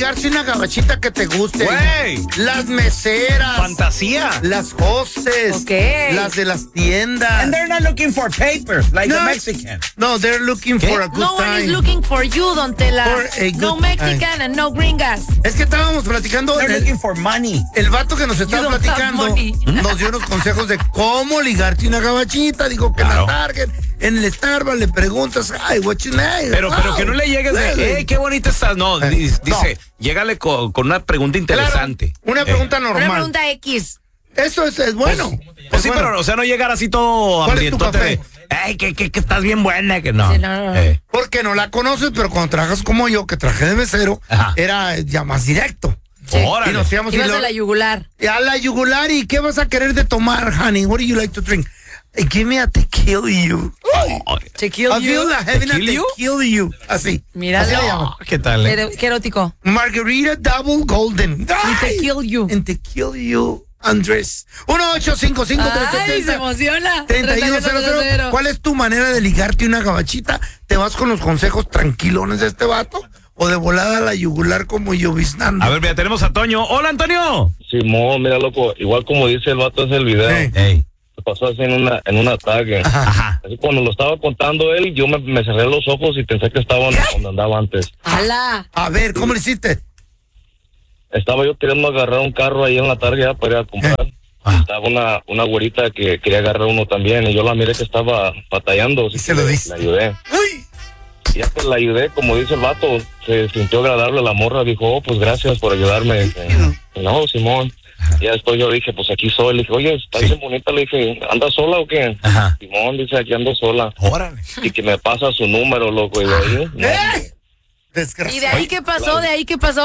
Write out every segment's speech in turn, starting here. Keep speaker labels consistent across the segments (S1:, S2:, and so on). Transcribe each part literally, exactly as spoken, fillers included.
S1: ligarse una gabachita que te guste?
S2: Güey.
S1: Las meseras.
S2: Fantasía.
S1: Las hostes.
S3: Okay.
S1: Las de las tiendas.
S4: And they're not looking for papers like
S1: No.
S4: the Mexican.
S1: No, they're looking
S2: ¿Qué?
S1: for a good
S3: No one
S1: time.
S3: is looking for you, Don Tela.
S1: For a good
S3: No Mexican
S1: time.
S3: and no gringas.
S1: Es que estábamos platicando.
S4: They're
S1: El,
S4: looking for money.
S1: el vato que nos estaba
S3: You don't
S1: platicando
S3: have money.
S1: nos dio unos consejos de cómo ligarte una gabachita. Digo que
S2: Claro.
S1: en la Target, en el Starbucks le preguntas, ay, what's your name?
S2: Pero,
S1: Wow.
S2: pero que no le llegues de,
S1: Really?
S2: hey, qué bonita estás. No,
S1: Eh,
S2: di-
S1: no.
S2: dice, llégale con, con una pregunta
S1: Claro,
S2: interesante.
S1: una
S2: Eh,
S1: pregunta normal.
S3: Una pregunta X.
S1: Eso es, es bueno.
S2: Pues
S1: Es
S2: sí,
S1: bueno.
S2: pero, o sea, no llegar así todo
S1: ¿Cuál es tu
S2: hambrientote de,
S1: café?
S2: ay, que, que, que estás bien buena, que no.
S3: Sí, no, no, no.
S2: Eh,
S1: Porque no la conoces, pero cuando trabajas como yo, que trabajé de mesero,
S2: Ajá.
S1: era ya más directo.
S3: Sí.
S2: Órale.
S1: Y nos íbamos y
S3: Ibas
S1: lo-
S3: a la yugular.
S1: a la yugular. ¿Y qué vas a querer de tomar, honey? What do you like to drink? Eh, Give me a tequila you.
S3: To kill
S1: I feel
S3: you.
S1: like having a
S2: ¿Tequila you?
S1: tequila you. Así.
S3: Mira,
S1: Así le
S3: no.
S1: llaman.
S2: ¿Qué tal? eh?
S3: Qué, qué erótico.
S1: Margarita Double Golden.
S3: Y to
S1: Ay,
S3: kill you.
S1: En tequila you, Andrés. uno ocho cinco cinco tres
S3: Ay, se
S1: siete
S3: emociona.
S1: treinta y uno cero cero. ¿Cuál es tu manera de ligarte una gabachita? ¿Te vas con los consejos tranquilones de este vato? ¿O de volada a la yugular como lloviznando?
S2: A ver, mira, tenemos a Toño. Hola, Antonio.
S5: Simón, mira, loco, igual como dice el vato en el video,
S1: Hey.
S2: Ey.
S5: me pasó así en una en un ataque.
S2: Ajá.
S5: Así cuando lo estaba contando él, yo me, me cerré los ojos y pensé que estaba donde andaba antes.
S3: ¡Hala!
S1: A ver, ¿cómo le hiciste?
S5: Estaba yo queriendo agarrar un carro ahí en la tarde ya para ir a comprar.
S2: Ah.
S5: Estaba una, una güerita que quería agarrar uno también y yo la miré que estaba batallando. Así
S1: Y se
S5: que
S1: lo
S5: le-
S1: diste.
S5: Le ayudé.
S1: ¡Uy!
S5: Y ya que la ayudé, como dice el vato, se sintió agradable la morra. Dijo, oh, pues gracias por ayudarme. Eh, no, Simón. Y ya después yo dije, pues aquí soy. Le dije, oye, está
S2: Sí.
S5: bien bonita. Le dije, ¿andas sola o qué?
S2: Ajá.
S5: Simón dice, aquí ando sola.
S2: Órale.
S5: Y que me pasa su número, loco. Y de ahí, no,
S1: ¡Eh!
S3: ¿Y de
S1: Desgraciado.
S3: ahí qué pasó? ¿De ahí qué pasó?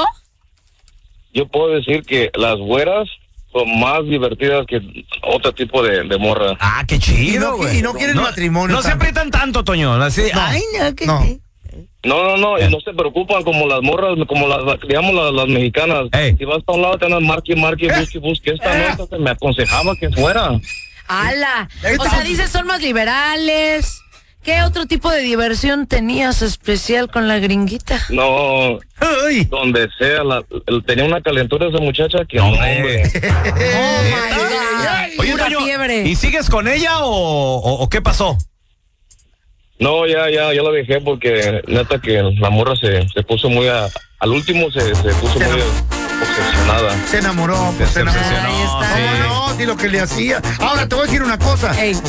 S5: yo puedo decir que las güeras son más divertidas que otro tipo de, de morra.
S2: Ah, qué
S1: Y
S2: chido,
S1: no,
S2: güey.
S1: y no quieren matrimonio.
S2: No se
S1: tanto.
S2: aprietan tanto, Toño. Así,
S1: No,
S2: ay, no, que
S1: no.
S5: No, no, no, y no se preocupan como las morras, como las, digamos, las, las mexicanas.
S2: Ey.
S5: Si vas para un lado, te andan marque, marque, busque, busque. Esta no, esta se me aconsejaba que fuera.
S3: ¡Hala! O sea, dices, son más liberales. ¿Qué otro tipo de diversión tenías especial con la gringuita?
S5: No,
S1: Ay.
S5: donde sea, la, el- tenía una calentura esa muchacha que
S2: No,
S5: no,
S2: hombre.
S5: hombre.
S3: ¡Oh, my God!
S2: Oye,
S3: Pura
S2: Toño,
S3: fiebre.
S2: ¿y sigues con ella o, o, o qué pasó?
S5: No, ya, ya, ya la dejé porque neta que la morra se, se puso muy a, al último se, se puso
S1: Se
S5: muy obsesionada.
S1: Se enamoró, pues se
S2: Se
S1: enamoró.
S2: obsesionó,
S3: Ahí está.
S2: sí.
S1: No, sí, lo que le hacía. Ahora te voy a decir una cosa.
S3: Ey.